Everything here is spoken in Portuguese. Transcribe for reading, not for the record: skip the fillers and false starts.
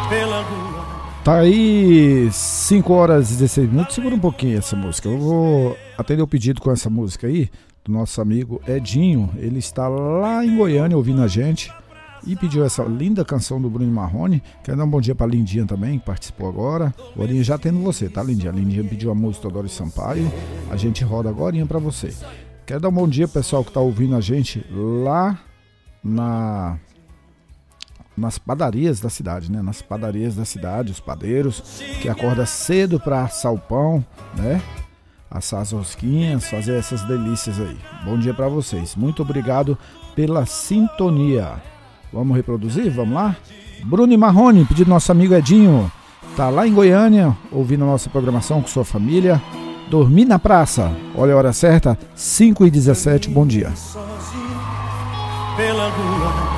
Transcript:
pela rua. Tá aí 5 horas e 16 minutos. Segura um pouquinho essa música. Eu vou atender o pedido com essa música aí do nosso amigo Edinho. Ele está lá em Goiânia ouvindo a gente e pediu essa linda canção do Bruno Marrone. Quero dar um bom dia pra Lindinha também, que participou agora. Agora já tendo você, tá, Lindinha? A Lindinha pediu a música do Doris Sampaio. A gente roda agora pra você. Quero dar um bom dia pro pessoal que tá ouvindo a gente lá nas padarias da cidade, né? Nas padarias da cidade, os padeiros que acordam cedo pra assar o pão, né? Assar as rosquinhas, fazer essas delícias aí. Bom dia pra vocês. Muito obrigado pela sintonia. Vamos reproduzir? Vamos lá? Bruno Marrone, pedido do nosso amigo Edinho. Tá lá em Goiânia, ouvindo a nossa programação com sua família. Dormir na praça. Olha a hora certa, 5h17. Bom dia. Sozinho pela rua.